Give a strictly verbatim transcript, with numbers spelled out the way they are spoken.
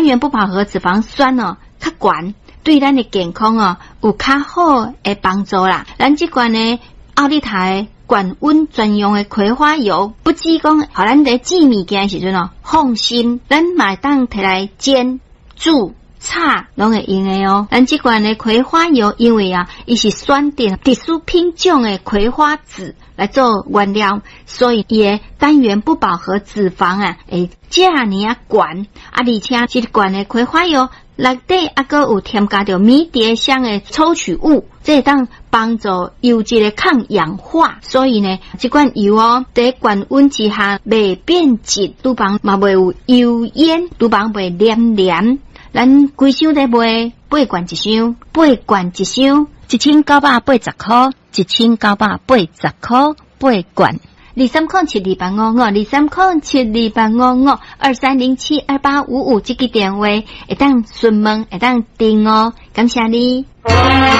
单元不饱和脂肪酸哦较悬，对咱的健康哦有较好的帮助啦。咱这款呢奥利塔管温专用的葵花油，不止讲互咱在煮物件时阵哦放心，咱买当摕来煎、煮、炒拢会用的哦。咱这款的葵花油，因为啊，伊是选定特殊品种的葵花籽来做原料，所以伊的单元不饱和脂肪啊，会这样啊悬啊，而且这罐的葵花油内底啊个有添加着迷迭香的抽取物，这当帮助油脂的抗氧化，所以呢，这款油哦，在高温之下袂变质，厨房嘛袂有油烟，厨房袂黏黏。咱规箱在卖八罐一箱，八罐一箱，一千九百八十块，一千九百八十块，八罐。二三空七二八五五，二三空七二八五五，二三零七二八五五，这个电话会当询问，会当订哦，感谢你。